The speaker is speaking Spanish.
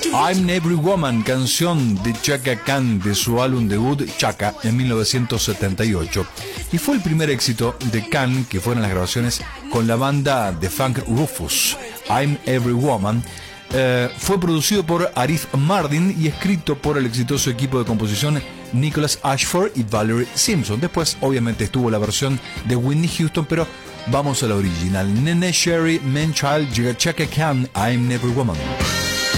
I'm Every Woman, canción de Chaka Khan de su álbum debut Chaka en 1978. Y fue el primer éxito de Khan, que fueron las grabaciones con la banda de funk Rufus. I'm Every Woman fue producido por Arif Mardin y escrito por el exitoso equipo de composición Nicholas Ashford y Valerie Simpson. Después, obviamente, estuvo la versión de Whitney Houston, pero vamos a la original. Nene Cherry, Man Child, Chaka Khan, I'm Every Woman.